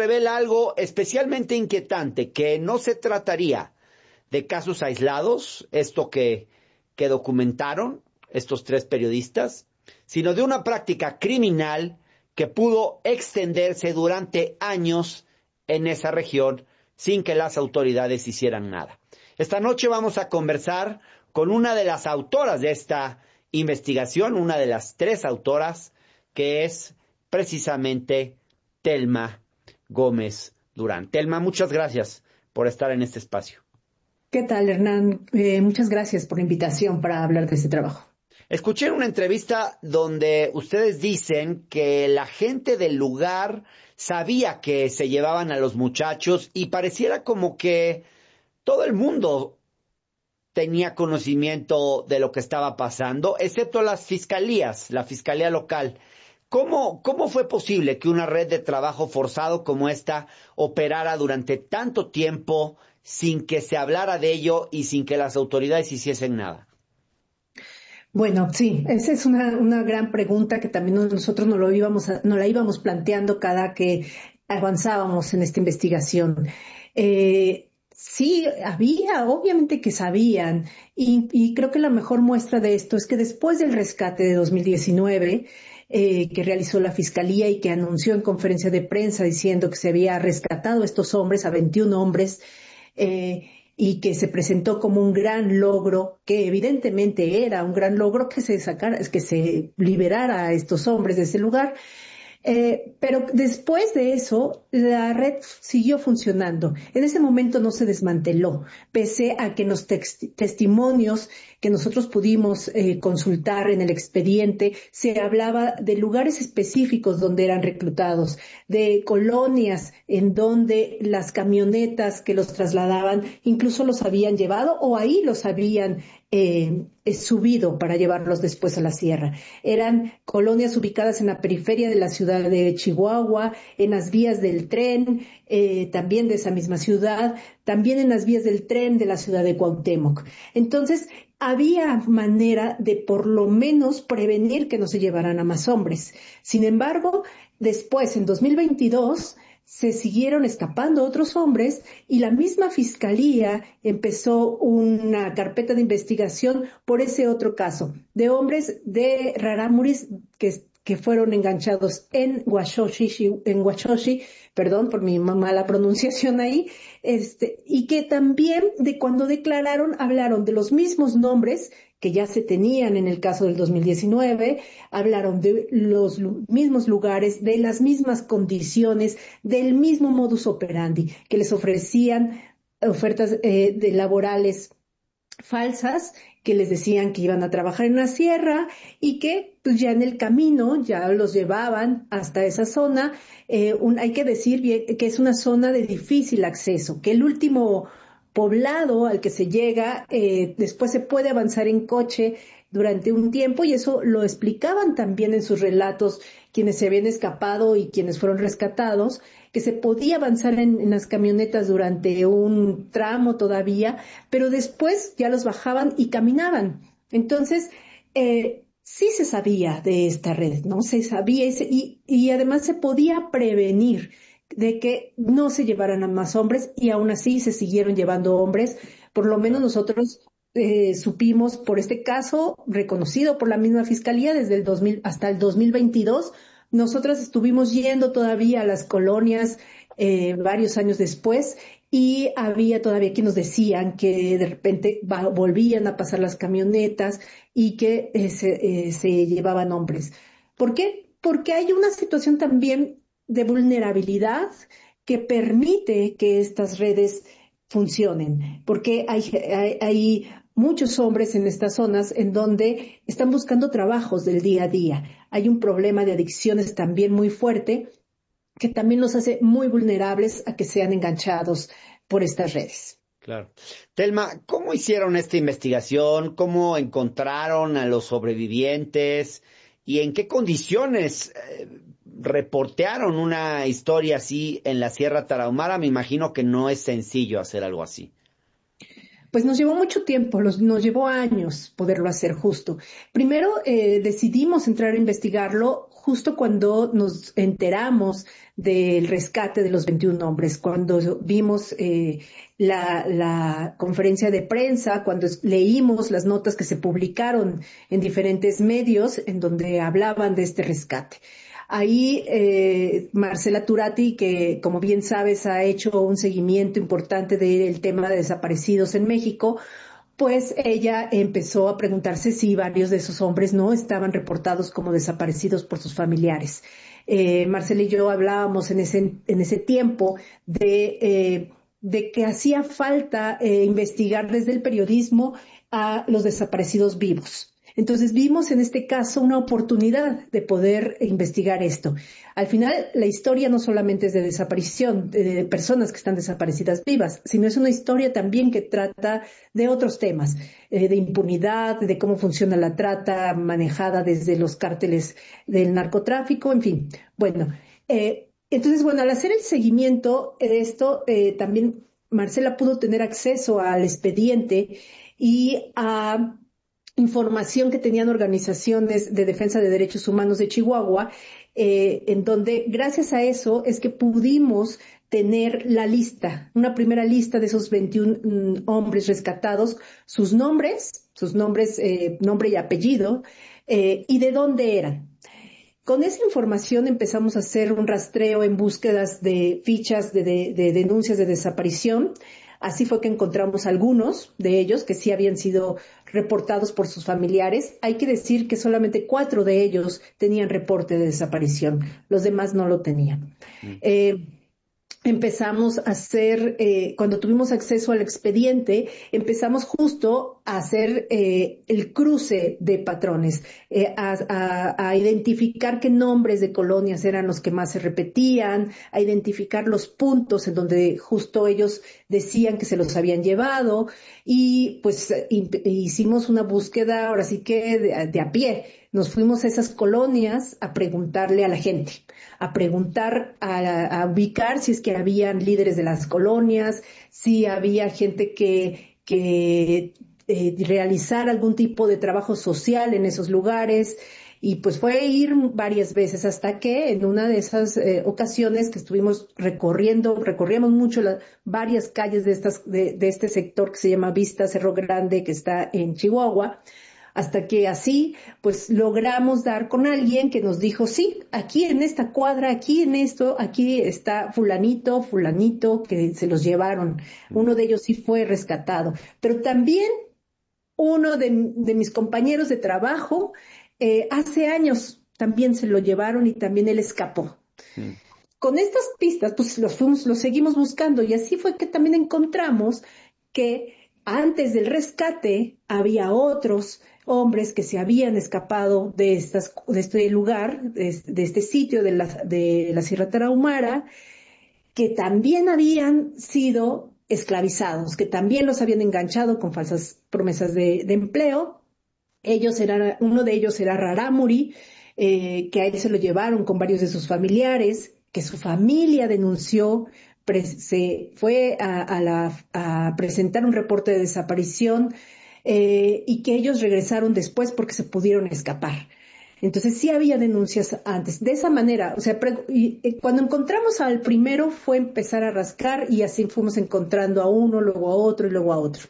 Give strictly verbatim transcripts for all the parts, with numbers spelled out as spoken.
revela algo especialmente inquietante, que no se trataría de casos aislados, esto que, que documentaron estos tres periodistas, sino de una práctica criminal que pudo extenderse durante años en esa región sin que las autoridades hicieran nada. Esta noche vamos a conversar con una de las autoras de esta investigación, una de las tres autoras, que es precisamente Thelma Gómez Durán. Thelma, muchas gracias por estar en este espacio. ¿Qué tal, Hernán? Eh, muchas gracias por la invitación para hablar de este trabajo. Escuché en una entrevista donde ustedes dicen que la gente del lugar sabía que se llevaban a los muchachos y pareciera como que todo el mundo tenía conocimiento de lo que estaba pasando, excepto las fiscalías, la fiscalía local. ¿Cómo, cómo fue posible que una red de trabajo forzado como esta operara durante tanto tiempo sin que se hablara de ello y sin que las autoridades hiciesen nada? Bueno, sí, esa es una, una gran pregunta que también nosotros nos, lo íbamos a, nos la íbamos planteando cada que avanzábamos en esta investigación. Eh, sí, había, obviamente que sabían, y, y creo que la mejor muestra de esto es que después del rescate de dos mil diecinueve, eh, que realizó la Fiscalía y que anunció en conferencia de prensa diciendo que se había rescatado a estos hombres, a veintiún hombres, eh, y que se presentó como un gran logro, que evidentemente era un gran logro que se sacara, que se liberara a estos hombres de ese lugar. Eh, pero después de eso, la red siguió funcionando. En ese momento no se desmanteló, pese a que en los text- testimonios que nosotros pudimos eh, consultar en el expediente, se hablaba de lugares específicos donde eran reclutados, de colonias en donde las camionetas que los trasladaban incluso los habían llevado o ahí los habían eh, subido para llevarlos después a la sierra. Eran colonias ubicadas en la periferia de la ciudad de Chihuahua, en las vías del tren, eh, también de esa misma ciudad, también en las vías del tren de la ciudad de Cuauhtémoc. Entonces, había manera de por lo menos prevenir que no se llevaran a más hombres. Sin embargo, después, en dos mil veintidós, se siguieron escapando otros hombres y la misma fiscalía empezó una carpeta de investigación por ese otro caso, de hombres de Rarámuris que, que fueron enganchados en Huachochi, en Huachochi, perdón por mi mala pronunciación ahí, este, y que también de cuando declararon hablaron de los mismos nombres que ya se tenían en el caso del dos mil diecinueve, hablaron de los mismos lugares, de las mismas condiciones, del mismo modus operandi, que les ofrecían ofertas eh, de laborales falsas, que les decían que iban a trabajar en la sierra y que pues ya en el camino ya los llevaban hasta esa zona. Eh, un, hay que decir bien que es una zona de difícil acceso, que el último poblado al que se llega, eh, después se puede avanzar en coche durante un tiempo y eso lo explicaban también en sus relatos quienes se habían escapado y quienes fueron rescatados, que se podía avanzar en, en las camionetas durante un tramo todavía, pero después ya los bajaban y caminaban. Entonces, eh, sí se sabía de esta red, ¿no? Se sabía y, se, y, y además se podía prevenir de que no se llevaran a más hombres y aún así se siguieron llevando hombres. Por lo menos nosotros eh, supimos por este caso reconocido por la misma fiscalía desde el dos mil hasta el dos mil veintidós. Nosotras estuvimos yendo todavía a las colonias eh, varios años después y había todavía quienes nos decían que de repente va, volvían a pasar las camionetas y que eh, se, eh, se llevaban hombres. ¿Por qué? Porque hay una situación también de vulnerabilidad que permite que estas redes funcionen, porque hay, hay, hay muchos hombres en estas zonas en donde están buscando trabajos del día a día. Hay un problema de adicciones también muy fuerte que también los hace muy vulnerables a que sean enganchados por estas redes. Claro. Thelma, ¿cómo hicieron esta investigación? ¿Cómo encontraron a los sobrevivientes? ¿Y en qué condiciones eh, reportearon una historia así en la Sierra Tarahumara? Me imagino que no es sencillo hacer algo así. Pues nos llevó mucho tiempo, los, nos llevó años poderlo hacer justo. Primero eh, decidimos entrar a investigarlo justo cuando nos enteramos del rescate de los veintiún hombres, cuando vimos eh, la, la conferencia de prensa, cuando leímos las notas que se publicaron en diferentes medios en donde hablaban de este rescate. Ahí eh, Marcela Turati, que como bien sabes ha hecho un seguimiento importante del tema de desaparecidos en México, pues ella empezó a preguntarse si varios de esos hombres no estaban reportados como desaparecidos por sus familiares. Eh, Marcela y yo hablábamos en ese, en ese tiempo de, eh, de que hacía falta eh, investigar desde el periodismo a los desaparecidos vivos. Entonces vimos en este caso una oportunidad de poder investigar esto. Al final, la historia no solamente es de desaparición, de personas que están desaparecidas vivas, sino es una historia también que trata de otros temas, eh, de impunidad, de cómo funciona la trata manejada desde los cárteles del narcotráfico, en fin. Bueno, eh, entonces, bueno, al hacer el seguimiento de esto, eh, también Marcela pudo tener acceso al expediente y a información que tenían organizaciones de defensa de derechos humanos de Chihuahua, eh, en donde gracias a eso es que pudimos tener la lista, una primera lista de esos veintiún mm, hombres rescatados, sus nombres, sus nombres, eh, nombre y apellido, eh, y de dónde eran. Con esa información empezamos a hacer un rastreo en búsquedas de fichas de, de, de denuncias de desaparición. Así fue que encontramos algunos de ellos que sí habían sido reportados por sus familiares. Hay que decir que solamente cuatro de ellos tenían reporte de desaparición. Los demás no lo tenían. Mm. Eh, empezamos a hacer, eh, cuando tuvimos acceso al expediente, empezamos justo a hacer eh, el cruce de patrones, eh, a, a, a identificar qué nombres de colonias eran los que más se repetían, a identificar los puntos en donde justo ellos decían que se los habían llevado, y pues hicimos una búsqueda ahora sí que de, de a pie. Nos fuimos a esas colonias a preguntarle a la gente, a preguntar, a, a ubicar si es que habían líderes de las colonias, si había gente que, que eh, realizara algún tipo de trabajo social en esos lugares. Y pues fue ir varias veces hasta que en una de esas eh, ocasiones que estuvimos recorriendo, recorríamos mucho las varias calles de, estas, de, de este sector que se llama Vista Cerro Grande, que está en Chihuahua, hasta que así, pues logramos dar con alguien que nos dijo, sí, aquí en esta cuadra, aquí en esto, aquí está fulanito, fulanito, que se los llevaron. Uno de ellos sí fue rescatado. Pero también uno de, de mis compañeros de trabajo, eh, hace años también se lo llevaron y también él escapó. Mm. Con estas pistas, pues los fuimos, los seguimos buscando, y así fue que también encontramos que antes del rescate había otros hombres que se habían escapado de, estas, de este lugar, de, de este sitio de la, de la Sierra Tarahumara, que también habían sido esclavizados, que también los habían enganchado con falsas promesas de, de empleo. Ellos eran, uno de ellos era Rarámuri, eh, que a él se lo llevaron con varios de sus familiares, que su familia denunció, se fue a, a, la, a presentar un reporte de desaparición, eh, y que ellos regresaron después porque se pudieron escapar. Entonces sí había denuncias antes. De esa manera, o sea, pre, y, eh, cuando encontramos al primero fue empezar a rascar, y así fuimos encontrando a uno, luego a otro y luego a otro.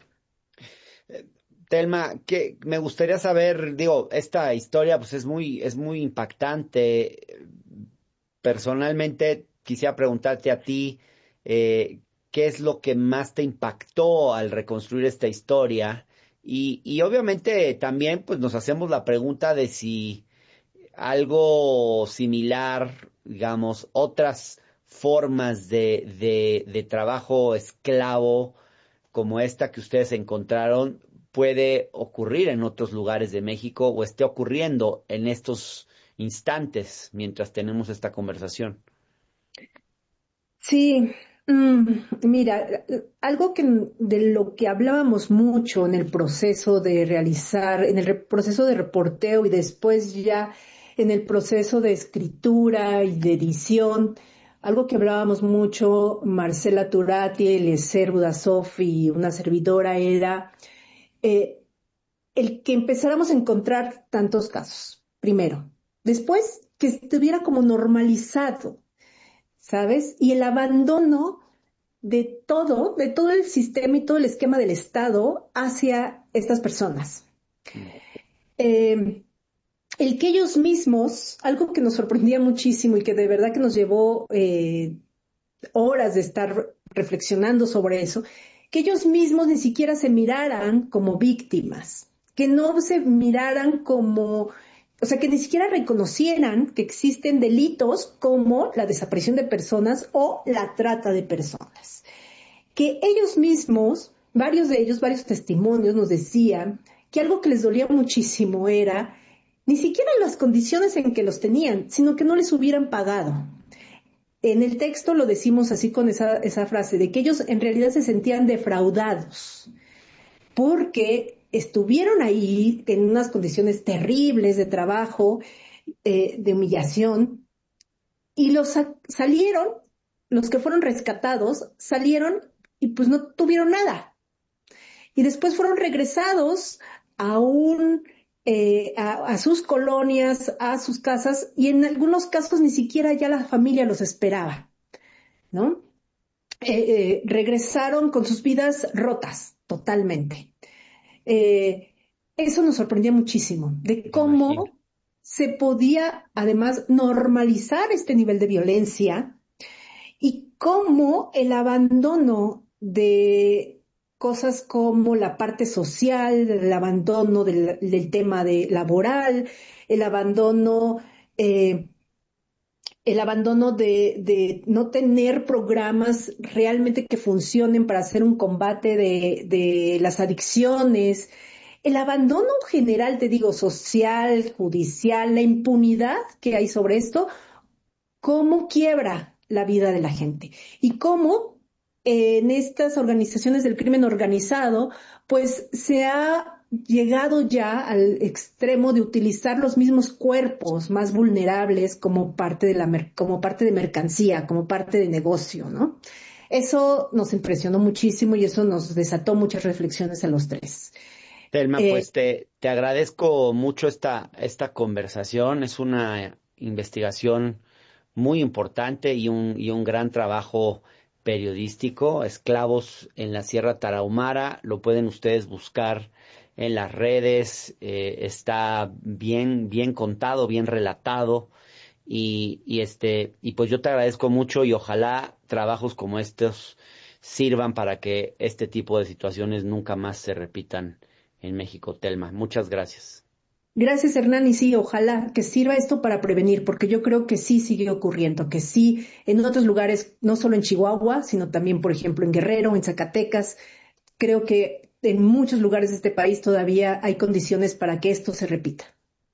Thelma, que me gustaría saber, digo, esta historia pues es muy, es muy impactante. Personalmente quisiera preguntarte a ti, eh, ¿qué es lo que más te impactó al reconstruir esta historia? Y, y obviamente también pues nos hacemos la pregunta de si algo similar, digamos, otras formas de, de, de trabajo esclavo como esta que ustedes encontraron puede ocurrir en otros lugares de México o esté ocurriendo en estos instantes mientras tenemos esta conversación. Sí, mm, mira, algo que de lo que hablábamos mucho en el proceso de realizar, en el re- proceso de reporteo y después ya en el proceso de escritura y de edición, algo que hablábamos mucho Marcela Turati, Eliezer Budasov y una servidora era eh, el que empezáramos a encontrar tantos casos, primero. Después, que estuviera como normalizado, ¿sabes? Y el abandono de todo, de todo el sistema y todo el esquema del Estado hacia estas personas. Eh, el que ellos mismos, algo que nos sorprendía muchísimo y que de verdad que nos llevó eh, horas de estar reflexionando sobre eso, que ellos mismos ni siquiera se miraran como víctimas, que no se miraran como, o sea, que ni siquiera reconocieran que existen delitos como la desaparición de personas o la trata de personas. Que ellos mismos, varios de ellos, varios testimonios nos decían que algo que les dolía muchísimo era ni siquiera las condiciones en que los tenían, sino que no les hubieran pagado. En el texto lo decimos así con esa, esa frase, de que ellos en realidad se sentían defraudados, porque estuvieron ahí en unas condiciones terribles de trabajo, eh, de humillación, y los salieron, los que fueron rescatados, salieron y pues no tuvieron nada. Y después fueron regresados a un... Eh, a, a sus colonias, a sus casas, y en algunos casos ni siquiera ya la familia los esperaba, ¿no? Eh, eh, regresaron con sus vidas rotas, totalmente. Eh, eso nos sorprendía muchísimo, de cómo se podía, además, normalizar este nivel de violencia y cómo el abandono de cosas como la parte social, el abandono del, del tema de laboral, el abandono, eh, el abandono de, de no tener programas realmente que funcionen para hacer un combate de, de las adicciones, el abandono general, te digo, social, judicial, la impunidad que hay sobre esto, cómo quiebra la vida de la gente y cómo en estas organizaciones del crimen organizado, pues se ha llegado ya al extremo de utilizar los mismos cuerpos más vulnerables como parte de la como parte de mercancía, como parte de negocio, ¿no? Eso nos impresionó muchísimo y eso nos desató muchas reflexiones a los tres. Thelma, eh, pues te, te agradezco mucho esta, esta conversación. Es una investigación muy importante y un, y un gran trabajo periodístico. Esclavos en la Sierra Tarahumara, lo pueden ustedes buscar en las redes, eh, está bien, bien contado, bien relatado, y, y este, y pues yo te agradezco mucho y ojalá trabajos como estos sirvan para que este tipo de situaciones nunca más se repitan en México. Thelma, muchas gracias. Gracias, Hernán, y sí, ojalá que sirva esto para prevenir, porque yo creo que sí sigue ocurriendo, que sí, en otros lugares, no solo en Chihuahua, sino también, por ejemplo, en Guerrero, en Zacatecas, creo que en muchos lugares de este país todavía hay condiciones para que esto se repita.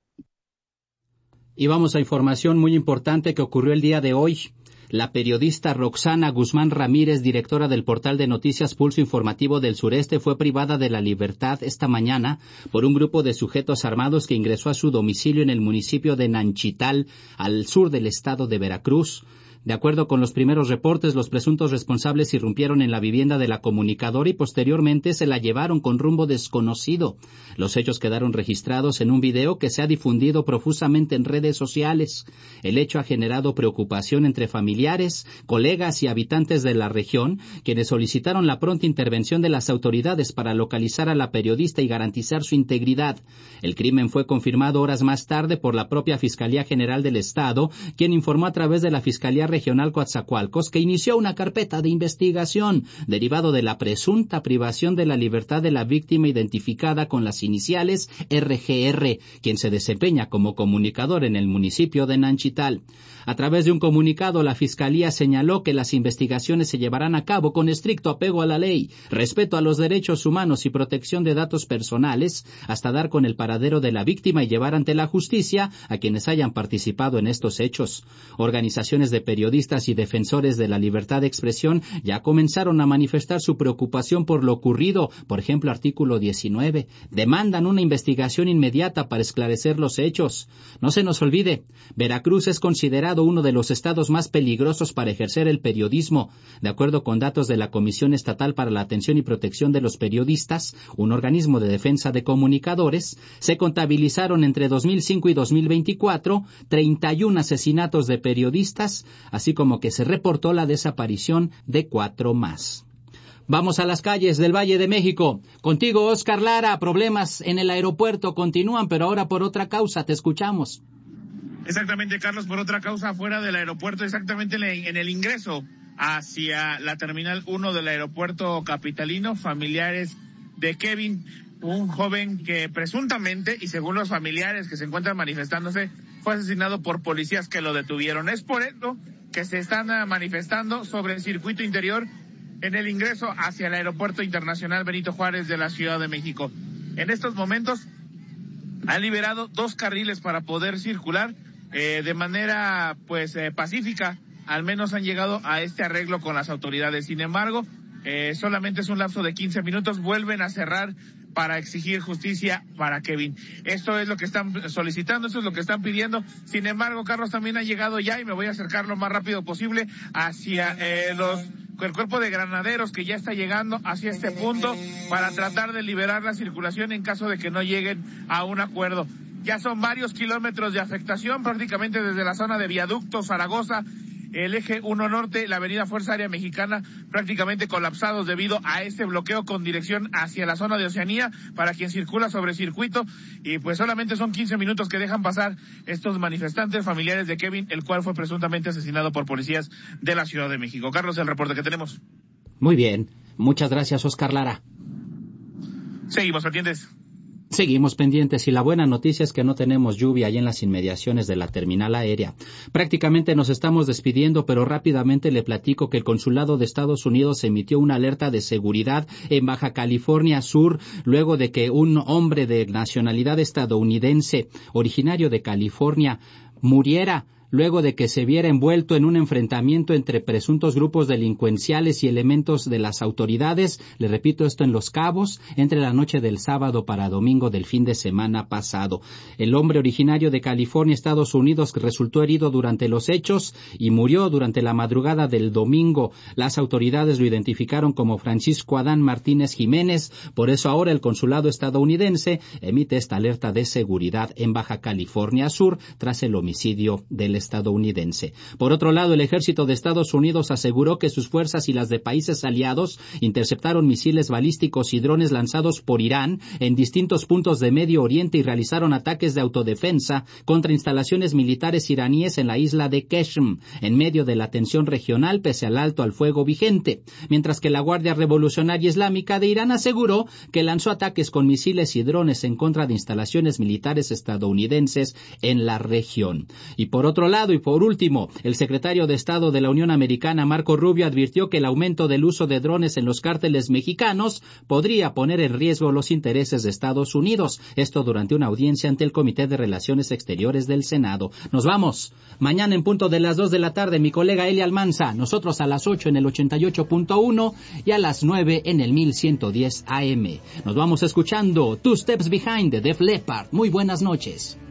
Y vamos a información muy importante que ocurrió el día de hoy. La periodista Roxana Guzmán Ramírez, directora del portal de noticias Pulso Informativo del Sureste, fue privada de la libertad esta mañana por un grupo de sujetos armados que ingresó a su domicilio en el municipio de Nanchital, al sur del estado de Veracruz. De acuerdo con los primeros reportes, los presuntos responsables irrumpieron en la vivienda de la comunicadora y posteriormente se la llevaron con rumbo desconocido. Los hechos quedaron registrados en un video que se ha difundido profusamente en redes sociales. El hecho ha generado preocupación entre familiares, colegas y habitantes de la región, quienes solicitaron la pronta intervención de las autoridades para localizar a la periodista y garantizar su integridad. El crimen fue confirmado horas más tarde por la propia Fiscalía General del Estado, quien informó a través de la Fiscalía Regional Coatzacoalcos que inició una carpeta de investigación derivado de la presunta privación de la libertad de la víctima identificada con las iniciales R G R, quien se desempeña como comunicador en el municipio de Nanchital. A través de un comunicado, la Fiscalía señaló que las investigaciones se llevarán a cabo con estricto apego a la ley, respeto a los derechos humanos y protección de datos personales, hasta dar con el paradero de la víctima y llevar ante la justicia a quienes hayan participado en estos hechos. Organizaciones de periodistas periodistas y defensores de la libertad de expresión ya comenzaron a manifestar su preocupación por lo ocurrido. Por ejemplo, artículo diecinueve. Demandan una investigación inmediata para esclarecer los hechos. No se nos olvide, Veracruz es considerado uno de los estados más peligrosos para ejercer el periodismo. De acuerdo con datos de la Comisión Estatal para la Atención y Protección de los Periodistas, un organismo de defensa de comunicadores, se contabilizaron entre dos mil cinco y dos mil veinticuatro treinta y uno asesinatos de periodistas, así como que se reportó la desaparición de cuatro más. Vamos a las calles del Valle de México. Contigo, Oscar Lara. Problemas en el aeropuerto continúan, pero ahora por otra causa. Te escuchamos. Exactamente, Carlos, por otra causa fuera del aeropuerto, exactamente en el ingreso hacia la Terminal uno del aeropuerto capitalino. Familiares de Kevin, un joven que presuntamente, y según los familiares que se encuentran manifestándose, fue asesinado por policías que lo detuvieron. Es por esto que se están manifestando sobre el circuito interior en el ingreso hacia el Aeropuerto Internacional Benito Juárez de la Ciudad de México. En estos momentos han liberado dos carriles para poder circular eh, de manera pues eh, pacífica. Al menos han llegado a este arreglo con las autoridades. Sin embargo, eh, solamente es un lapso de quince minutos. Vuelven a cerrar para exigir justicia para Kevin. Esto es lo que están solicitando, esto es lo que están pidiendo. Sin embargo, Carlos, también ha llegado ya, y me voy a acercar lo más rápido posible hacia eh, los el cuerpo de granaderos que ya está llegando hacia este punto para tratar de liberar la circulación en caso de que no lleguen a un acuerdo. Ya son varios kilómetros de afectación, prácticamente desde la zona de Viaducto, Zaragoza, el eje uno norte, la avenida Fuerza Aérea Mexicana, prácticamente colapsados debido a este bloqueo con dirección hacia la zona de Oceanía para quien circula sobre circuito, y pues solamente son quince minutos que dejan pasar estos manifestantes familiares de Kevin, el cual fue presuntamente asesinado por policías de la Ciudad de México. Carlos, el reporte que tenemos. Muy bien, muchas gracias, Oscar Lara. Seguimos pendientes. Seguimos pendientes, y la buena noticia es que no tenemos lluvia ahí en las inmediaciones de la terminal aérea. Prácticamente nos estamos despidiendo, pero rápidamente le platico que el Consulado de Estados Unidos emitió una alerta de seguridad en Baja California Sur, luego de que un hombre de nacionalidad estadounidense, originario de California, muriera luego de que se viera envuelto en un enfrentamiento entre presuntos grupos delincuenciales y elementos de las autoridades, le repito, esto en Los Cabos, entre la noche del sábado para domingo del fin de semana pasado. El hombre originario de California, Estados Unidos, resultó herido durante los hechos y murió durante la madrugada del domingo. Las autoridades lo identificaron como Francisco Adán Martínez Jiménez, por eso ahora el consulado estadounidense emite esta alerta de seguridad en Baja California Sur tras el homicidio del estadounidense. Por otro lado, el ejército de Estados Unidos aseguró que sus fuerzas y las de países aliados interceptaron misiles balísticos y drones lanzados por Irán en distintos puntos de Medio Oriente y realizaron ataques de autodefensa contra instalaciones militares iraníes en la isla de Qeshm, en medio de la tensión regional pese al alto al fuego vigente, mientras que la Guardia Revolucionaria Islámica de Irán aseguró que lanzó ataques con misiles y drones en contra de instalaciones militares estadounidenses en la región. Y por otro lado, y por último, el secretario de Estado de la Unión Americana, Marco Rubio, advirtió que el aumento del uso de drones en los cárteles mexicanos podría poner en riesgo los intereses de Estados Unidos. Esto durante una audiencia ante el Comité de Relaciones Exteriores del Senado. Nos vamos. Mañana en punto de las dos de la tarde, mi colega Eli Almanza. Nosotros a las ocho en el ochenta y ocho punto uno y a las nueve en el mil ciento diez A M. Nos vamos escuchando Two Steps Behind de Def Leppard. Muy buenas noches.